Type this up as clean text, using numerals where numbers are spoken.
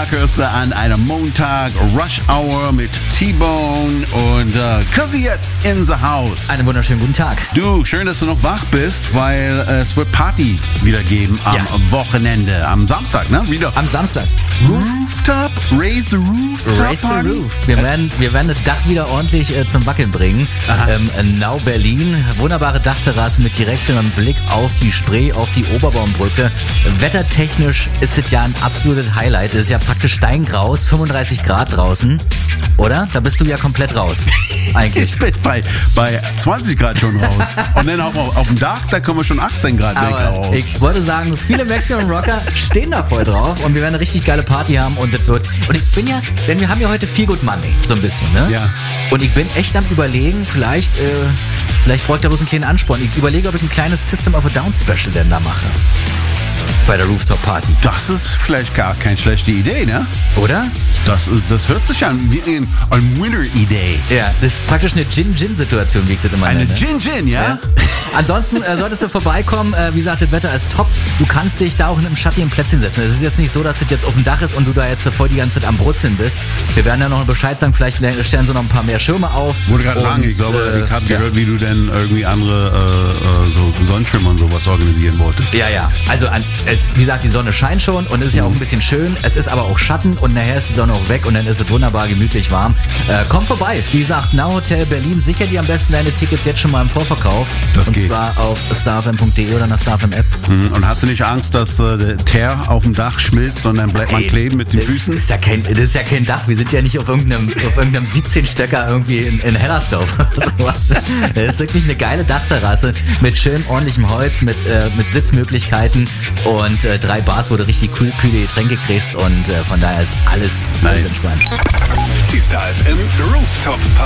Tag hörst du an einem Montag Rush Hour mit T-Bone und Cuzzy jetzt in the house. Einen wunderschönen guten Tag. Du, schön, dass du noch wach bist, weil es wird Party wieder geben am Wochenende. Am Samstag, ne? Wieder. Am Samstag. Rooftop, Raise the Rooftop Raise the Party. Roof. Wir werden das Dach wieder ordentlich zum Wackeln bringen. Now Berlin, wunderbare Dachterrasse mit direktem Blick auf die Spree, auf die Oberbaumbrücke. Wettertechnisch ist es ja ein absolutes Highlight. Es ist ja praktisch steingraus, 35 Grad draußen, oder? Da bist du ja komplett raus, eigentlich. Ich bin bei 20 Grad schon raus. Und dann auch auf dem Dach, da kommen wir schon 18 Grad weg raus. Ich wollte sagen, viele Maximum Rocker stehen da voll drauf und wir werden eine richtig geile Party haben und das wird. Und ich bin ja, denn wir haben ja heute Feel Good Monday, so ein bisschen, ne? Ja. Und ich bin echt am Überlegen, vielleicht brauche ich da bloß einen kleinen Ansporn. Ich überlege, ob ich ein kleines System of a Down Special denn da mache. Bei der Rooftop Party. Das ist vielleicht gar keine schlechte Idee, ne? Oder? Das hört sich an wie eine Winner-Idee. Ja, das ist praktisch eine Gin-Gin-Situation, wie ich das immer Eine nenne. Gin-Gin, ja? Ansonsten solltest du vorbeikommen. Wie gesagt, das Wetter ist top. Du kannst dich da auch in einem schattigen Plätzchen setzen. Es ist jetzt nicht so, dass das jetzt auf dem Dach ist und du da jetzt voll die ganze Zeit am Brutzeln bist. Wir werden ja noch Bescheid sagen. Vielleicht stellen sie noch ein paar mehr Schirme auf. Wollte gerade sagen, ich glaube, ich habe gehört, wie du denn irgendwie andere so Sonnenschirme und sowas organisieren wolltest. Ja. Also, wie gesagt, die Sonne scheint schon und es ist ja auch ein bisschen schön. Es ist aber auch Schatten und nachher ist die Sonne auch weg und dann ist es wunderbar gemütlich warm. Komm vorbei. Wie gesagt, Now Hotel Berlin. Sicher dir am besten deine Tickets jetzt schon mal im Vorverkauf. Das und geht. zwar auf starfm.de oder in der Starfm App. Und hast du nicht Angst, dass der Teer auf dem Dach schmilzt und dann bleibt man kleben mit den Füßen? Das ist ja kein Dach. Wir sind ja nicht auf irgendeinem 17-Stöcker irgendwie in Hellersdorf. Das ist wirklich eine geile Dachterrasse mit schön ordentlichem Holz, mit Sitzmöglichkeiten und 3 Bars, wo du richtig kühle Getränke kriegst und von daher ist alles Nice. entspannt. Die Star FM Rooftop Party.